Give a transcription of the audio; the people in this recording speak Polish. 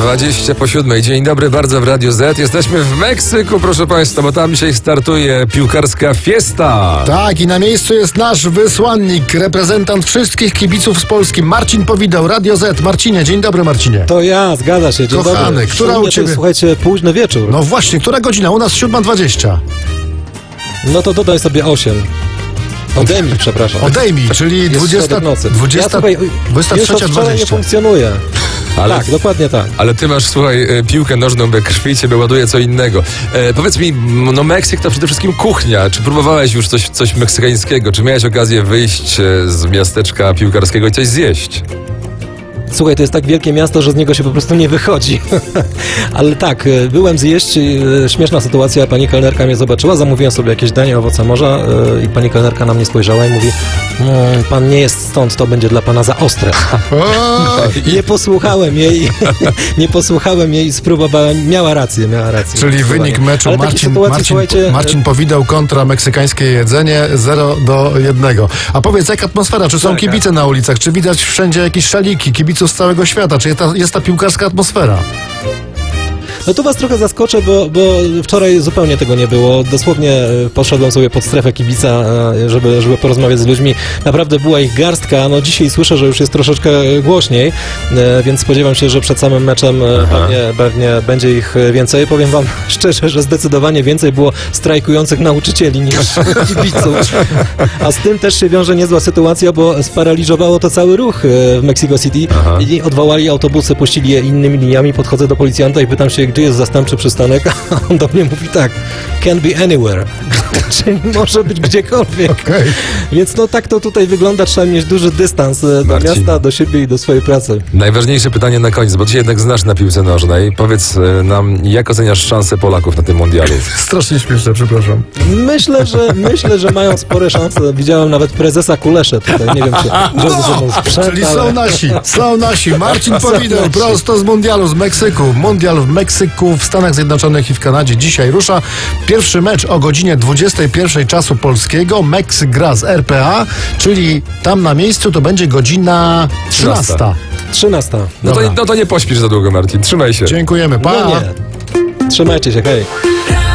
7:20. Dzień dobry, bardzo w Radiu Z. Jesteśmy w Meksyku, proszę Państwa, bo tam dzisiaj startuje piłkarska fiesta. Tak, i na miejscu jest nasz wysłannik, reprezentant wszystkich kibiców z Polski, Marcin Powidał, Radio Z. Marcinie, dzień dobry, Marcinie. To ja, zgadza się, dzień Kochany, dobry. która u ciebie? To, słuchajcie, późny wieczór. No właśnie, która godzina? U nas 7:20. No to dodaj sobie 8. Odejmij, przepraszam. Odejmij, czyli Jest 20, środek nocy. 20, Ja, słuchaj, już od wczoraj nie 23:20. funkcjonuje. Ale, Tak, dokładnie tak. ale ty masz, słuchaj, piłkę nożną we krwi, ciebie ładuje co innego. Powiedz mi, no Meksyk to przede wszystkim kuchnia. Czy próbowałeś już coś meksykańskiego? Czy miałeś okazję wyjść z miasteczka piłkarskiego i coś zjeść? Słuchaj, to jest tak wielkie miasto, że z niego się po prostu nie wychodzi. Ale tak, byłem zjeść, śmieszna sytuacja, pani kelnerka mnie zobaczyła, zamówiłem sobie jakieś danie, owoce morza i pani kelnerka na mnie spojrzała i mówi: pan nie jest stąd, to będzie dla pana za ostre. Nie posłuchałem jej i spróbowałem, miała rację. Czyli wynik meczu Ale takiej sytuacji, słuchajcie, Marcin Powidał kontra meksykańskie jedzenie 0-1. A powiedz, jaka atmosfera? Czy są Tak, kibice na ulicach? Czy widać wszędzie jakieś szaliki kibiców z całego świata? Czy jest ta piłkarska atmosfera? No tu was trochę zaskoczę, bo wczoraj zupełnie tego nie było. Dosłownie poszedłem sobie pod strefę kibica, żeby porozmawiać z ludźmi. Naprawdę była ich garstka. No dzisiaj słyszę, że już jest troszeczkę głośniej, więc spodziewam się, że przed samym meczem pewnie będzie ich więcej. Powiem wam szczerze, że zdecydowanie więcej było strajkujących nauczycieli niż kibiców. A z tym też się wiąże niezła sytuacja, bo sparaliżowało to cały ruch w Mexico City i odwołali autobusy, puścili je innymi liniami. Podchodzę do policjanta i pytam się, gdzie jest zastępczy przystanek, a on do mnie mówi tak: can be anywhere. Czyli może być gdziekolwiek. Okay. Więc no tak to tutaj wygląda, trzeba mieć duży dystans do miasta, do siebie i do swojej pracy. Najważniejsze pytanie na koniec, bo ty się jednak znasz na piłce nożnej. Powiedz nam, jak oceniasz szanse Polaków na tym mundialu? Strasznie śmieszne, przepraszam. Myślę, że mają spore szanse. Widziałem nawet prezesa Kuleszę tutaj, nie wiem, czy wziął ze sobą sprzęt, Czyli ale... są nasi. Marcin Powidał, prosto z mundialu, z Meksyku. Mundial w Meksyku, w Stanach Zjednoczonych i w Kanadzie. Dzisiaj rusza pierwszy mecz o godzinie 21 czasu polskiego. Meksyk gra z RPA, czyli tam na miejscu to będzie godzina 13. 13. No to nie pośpisz za długo, Marcin. Trzymaj się. Dziękujemy, pa! No nie. Trzymajcie się, hej.